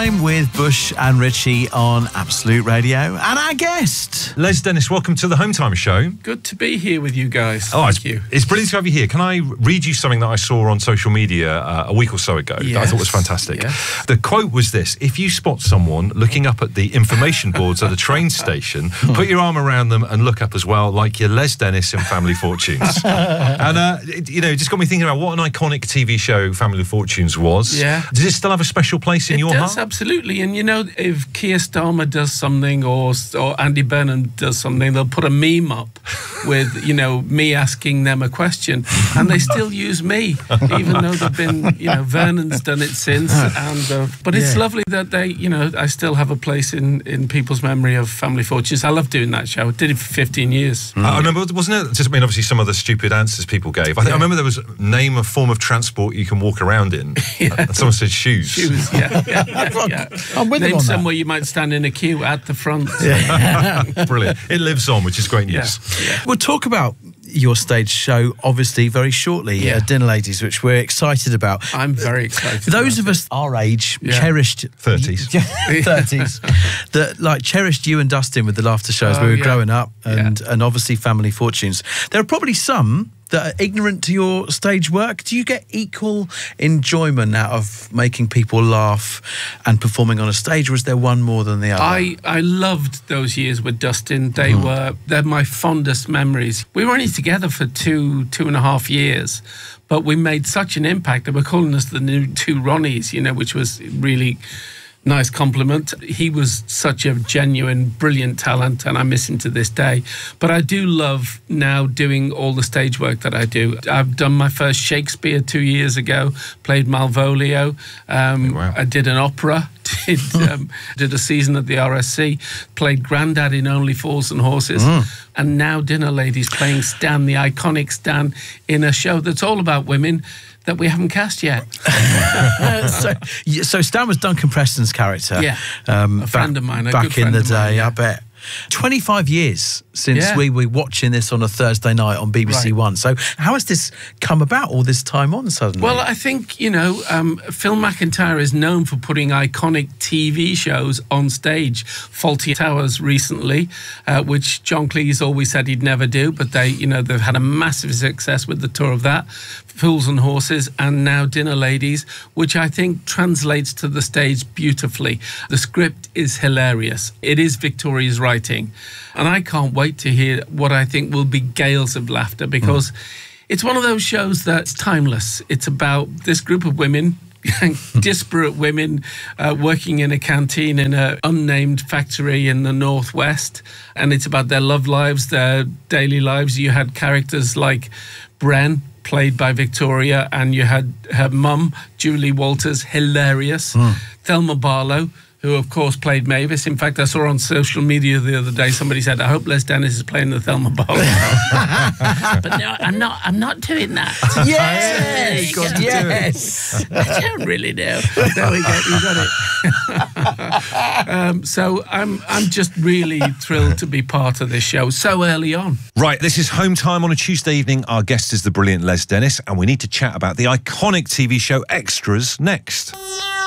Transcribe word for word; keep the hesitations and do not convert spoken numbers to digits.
Time with Bush and Richie on Absolute Radio. And our guest, Les Dennis, welcome to the Home Time Show. Good to be here with you guys. Oh, Thank it's, you. It's brilliant to have you here. Can I read you something that I saw on social media uh, a week or so ago Yes. that I thought was fantastic? Yes. The quote was this: if you spot someone looking up at the information boards at a train station, put your arm around them and look up as well, like you're Les Dennis in Family Fortunes. And, uh, it, you know, it just got me thinking about what an iconic T V show Family Fortunes was. Yeah. Does it still have a special place in It your does, heart? absolutely. And, you know, if Keir Starmer does something or, or Andy Burnham does something, they'll put a meme up with, you know, me asking them a question. And they still use me, even though they've been, you know, Vernon's done it since. And uh, But it's Yeah. lovely that they, you know, I still have a place in, in people's memory of Family Fortunes. I love doing that show. I did it for fifteen years. Mm. I remember, wasn't it? Just, I mean, obviously, some of the stupid answers people gave. I think Yeah. I remember there was name a form of transport you can walk around in. Yeah. And someone said shoes. Shoes, yeah, yeah, yeah, yeah. I'm with them Name on somewhere that. you might stand in a queue at the front. Brilliant. It lives on, which is great news. Yeah, yeah. We'll talk about your stage show, obviously, very shortly, Yeah. uh, Dinner Ladies, which we're excited about. I'm very excited. For those about of us our age, Yeah. cherished thirties. thirties, that like cherished you and Dustin with the laughter shows Oh, when we were yeah. growing up, and and obviously Family Fortunes. There are probably some that are ignorant to your stage work. Do you get equal enjoyment out of making people laugh and performing on a stage, or is there one more than the other? I, I loved those years with Dustin. They Mm-hmm. were, they're my fondest memories. We were only together for two, two and a half years, but we made such an impact. They were calling us the new two Ronnies, you know, which was really nice compliment. He was such a genuine, brilliant talent, and I miss him to this day. But I do love now doing all the stage work that I do. I've done my first Shakespeare two years ago, played Malvolio. Um, Oh, wow. I did an opera, did, um, did a season at the R S C, played Grandad in Only Fools and Horses, and now Dinner Ladies playing Stan, the iconic Stan, in a show that's all about women that we haven't cast yet. so, yeah, so Stan was Duncan Preston's character. Yeah. um, A friend of mine, a back good in friend the of mine, day. yeah. I bet. twenty-five years since Yeah. we were watching this on a Thursday night on B B C Right. One. So how has this come about all this time on suddenly? Well, I think, you know, um, Phil McIntyre is known for putting iconic T V shows on stage. Fawlty Towers recently, uh, which John Cleese always said he'd never do, but they, you know, they've had a massive success with the tour of that. Fools and Horses, and now Dinner Ladies, which I think translates to the stage beautifully. The script is hilarious. It is Victoria's writing. And I can't wait to hear what I think will be gales of laughter, because it's one of those shows that's timeless. It's about this group of women, disparate women, uh, working in a canteen in an unnamed factory in the Northwest. And it's about their love lives, their daily lives. You had characters like Bren, played by Victoria, and you had her mum, Julie Walters, hilarious. Thelma Barlow, who of course played Mavis. In fact, I saw on social media the other day somebody said, "I hope Les Dennis is playing the Thelma Barlow." But no, I'm not. I'm not doing that. yes, There you go. yes. I don't really know. There we go. You got it. um, so I'm. I'm just really thrilled to be part of this show so early on. Right, this is Home Time on a Tuesday evening. Our guest is the brilliant Les Dennis, and we need to chat about the iconic T V show Extras next.